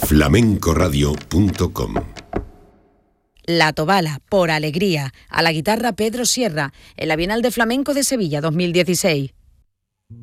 flamencoradio.com. La Tobala, por alegría, a la guitarra Pedro Sierra, en la Bienal de Flamenco de Sevilla 2016.